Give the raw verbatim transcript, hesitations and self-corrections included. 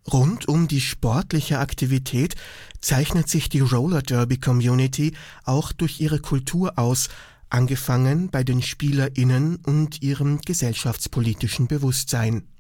Rund um die sportliche Aktivität zeichnet sich die Roller Derby Community auch durch ihre Kultur aus, angefangen bei den SpielerInnen und ihrem gesellschaftspolitischen Bewusstsein.